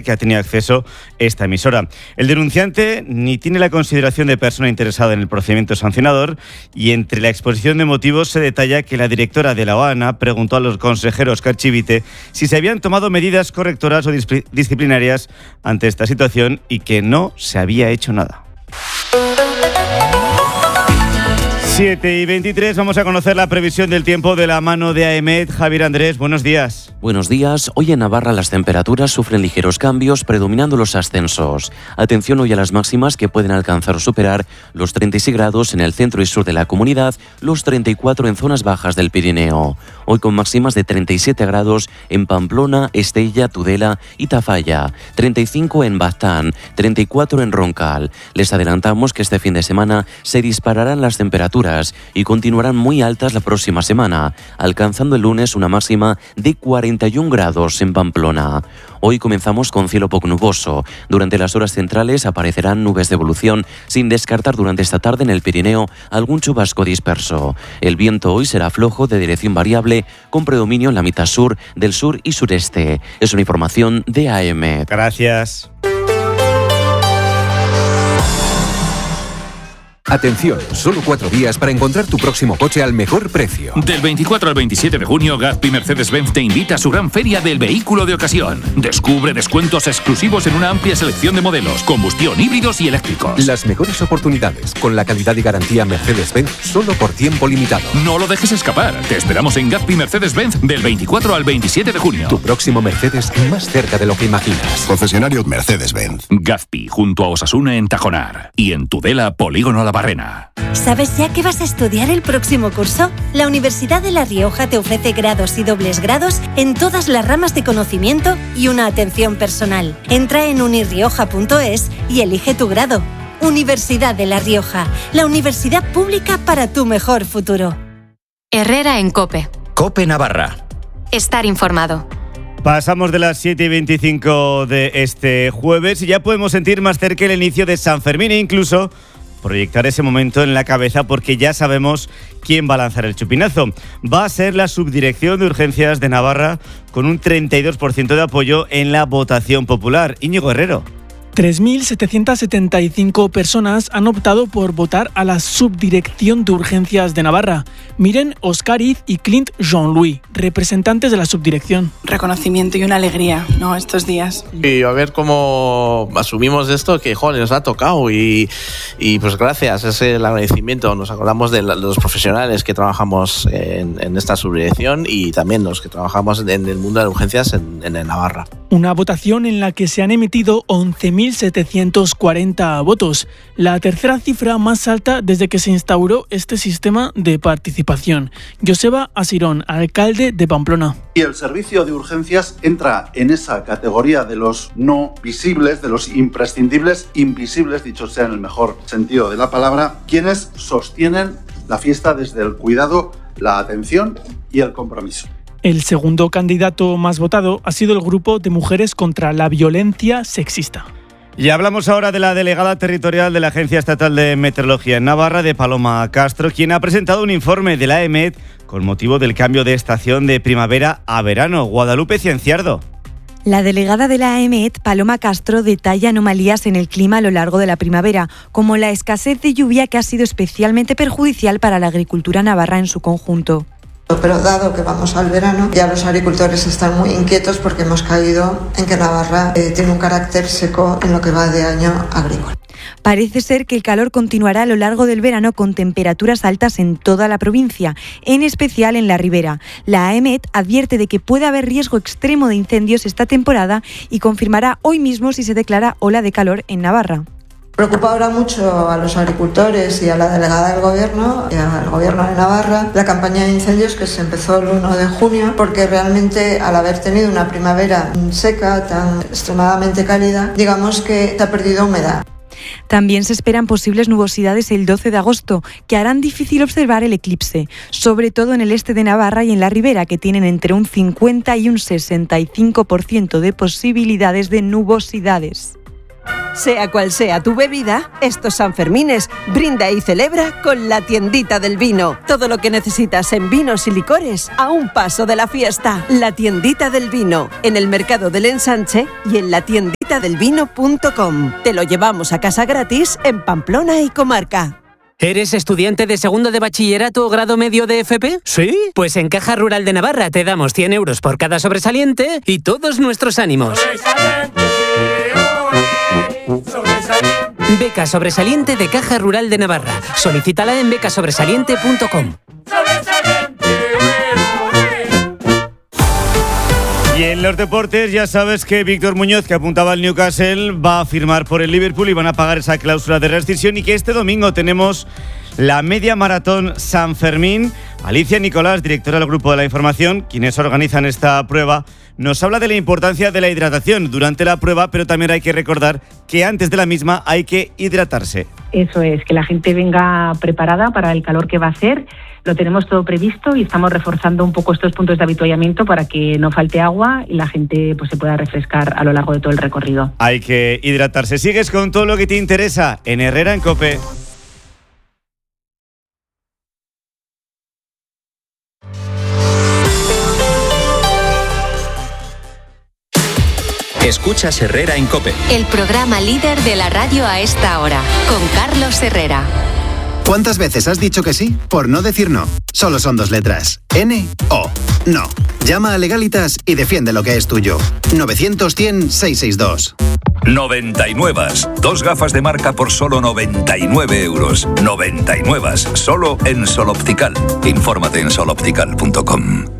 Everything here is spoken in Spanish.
que ha tenido acceso esta emisora. El denunciante ni tiene la consideración de persona interesada en el procedimiento sancionador y entre la exposición de motivos se detalla que la directora de la OANA preguntó a los consejeros Carchivite si se habían tomado medidas correctoras o disciplinarias ante esta situación y que no se había hecho nada. 7:23, vamos a conocer la previsión del tiempo de la mano de AEMET. Javier Andrés, buenos días. Buenos días. Hoy en Navarra las temperaturas sufren ligeros cambios, predominando los ascensos. Atención hoy a las máximas que pueden alcanzar o superar los 36 grados en el centro y sur de la comunidad, los 34 en zonas bajas del Pirineo. Hoy con máximas de 37 grados en Pamplona, Estella, Tudela y Tafalla, 35 en Baztán, 34 en Roncal. Les adelantamos que este fin de semana se dispararán las temperaturas y continuarán muy altas la próxima semana, alcanzando el lunes una máxima de 41 grados en Pamplona. Hoy comenzamos con cielo poco nuboso. Durante las horas centrales aparecerán nubes de evolución, sin descartar durante esta tarde en el Pirineo algún chubasco disperso. El viento hoy será flojo de dirección variable, con predominio en la mitad sur, del sur y sureste. Es una información de AEMET. Gracias. Atención, solo 4 días para encontrar tu próximo coche al mejor precio. Del 24 al 27 de junio, Gazpi Mercedes-Benz te invita a su gran feria del vehículo de ocasión. Descubre descuentos exclusivos en una amplia selección de modelos, combustión, híbridos y eléctricos. Las mejores oportunidades, con la calidad y garantía Mercedes-Benz, solo por tiempo limitado. No lo dejes escapar. Te esperamos en Gazpi Mercedes-Benz del 24 al 27 de junio. Tu próximo Mercedes más cerca de lo que imaginas. Concesionario Mercedes-Benz. Gazpi, junto a Osasuna en Tajonar. Y en Tudela, Polígono La Barrena. ¿Sabes ya qué vas a estudiar el próximo curso? La Universidad de La Rioja te ofrece grados y dobles grados en todas las ramas de conocimiento y una atención personal. Entra en unirrioja.es y elige tu grado. Universidad de La Rioja, la universidad pública para tu mejor futuro. Herrera en COPE. COPE Navarra. Estar informado. Pasamos de las 7:25 de este jueves y ya podemos sentir más cerca el inicio de San Fermín e incluso proyectar ese momento en la cabeza porque ya sabemos quién va a lanzar el chupinazo. Va a ser la Subdirección de Urgencias de Navarra con un 32% de apoyo en la votación popular. Íñigo Herrero. 3.775 personas han optado por votar a la Subdirección de Urgencias de Navarra. Miren Oscariz y Clint Jean-Louis, representantes de la subdirección. Reconocimiento y una alegría, ¿no? Estos días. Y a ver cómo asumimos esto que, joder, nos ha tocado y pues gracias, es el agradecimiento. Nos acordamos de los profesionales que trabajamos en esta subdirección y también los que trabajamos en el mundo de las urgencias en Navarra. Una votación en la que se han emitido 11.740 votos, la tercera cifra más alta desde que se instauró este sistema de participación. Joseba Asirón, alcalde de Pamplona. Y el servicio de urgencias entra en esa categoría de los no visibles, de los imprescindibles, invisibles, dicho sea en el mejor sentido de la palabra, quienes sostienen la fiesta desde el cuidado, la atención y el compromiso. El segundo candidato más votado ha sido el grupo de mujeres contra la violencia sexista. Y hablamos ahora de la delegada territorial de la Agencia Estatal de Meteorología en Navarra, de Paloma Castro, quien ha presentado un informe de la AEMET con motivo del cambio de estación de primavera a verano. Guadalupe Cienciardo. La delegada de la AEMET, Paloma Castro, detalla anomalías en el clima a lo largo de la primavera, como la escasez de lluvia que ha sido especialmente perjudicial para la agricultura navarra en su conjunto. Pero dado que vamos al verano, ya los agricultores están muy inquietos porque hemos caído en que Navarra tiene un carácter seco en lo que va de año agrícola. Parece ser que el calor continuará a lo largo del verano con temperaturas altas en toda la provincia, en especial en la ribera. La AEMET advierte de que puede haber riesgo extremo de incendios esta temporada y confirmará hoy mismo si se declara ola de calor en Navarra. Preocupa ahora mucho a los agricultores y a la delegada del Gobierno y al Gobierno de Navarra la campaña de incendios que se empezó el 1 de junio, porque realmente al haber tenido una primavera seca, tan extremadamente cálida, digamos que se ha perdido humedad. También se esperan posibles nubosidades el 12 de agosto, que harán difícil observar el eclipse, sobre todo en el este de Navarra y en la ribera, que tienen entre un 50 y un 65% de posibilidades de nubosidades. Sea cual sea tu bebida, estos Sanfermines brinda y celebra con la tiendita del vino. Todo lo que necesitas en vinos y licores a un paso de la fiesta. La tiendita del vino, en el Mercado del Ensanche y en latienditadelvino.com. Te lo llevamos a casa gratis en Pamplona y comarca. ¿Eres estudiante de segundo de bachillerato o grado medio de FP? ¿Sí? Pues en Caja Rural de Navarra te damos 100 euros por cada sobresaliente y todos nuestros ánimos. Beca sobresaliente de Caja Rural de Navarra. Solicítala en becasobresaliente.com. Y en los deportes ya sabes que Víctor Muñoz, que apuntaba al Newcastle, va a firmar por el Liverpool y van a pagar esa cláusula de rescisión, y que este domingo tenemos la media maratón San Fermín. Alicia Nicolás, directora del Grupo de la Información, quienes organizan esta prueba, nos habla de la importancia de la hidratación durante la prueba, pero también hay que recordar que antes de la misma hay que hidratarse. Eso es, que la gente venga preparada para el calor que va a hacer. Lo tenemos todo previsto y estamos reforzando un poco estos puntos de avituallamiento para que no falte agua y la gente pues se pueda refrescar a lo largo de todo el recorrido. Hay que hidratarse. Sigues con todo lo que te interesa en Herrera en COPE. Escuchas Herrera en COPE. El programa líder de la radio a esta hora, con Carlos Herrera. ¿Cuántas veces has dicho que sí por no decir no? Solo son 2 letras. N-O. No. Llama a Legalitas y defiende lo que es tuyo. 900-100-662. 99. 2 gafas de marca por solo 99 euros. 99. Solo en Sol Optical. Infórmate en soloptical.com.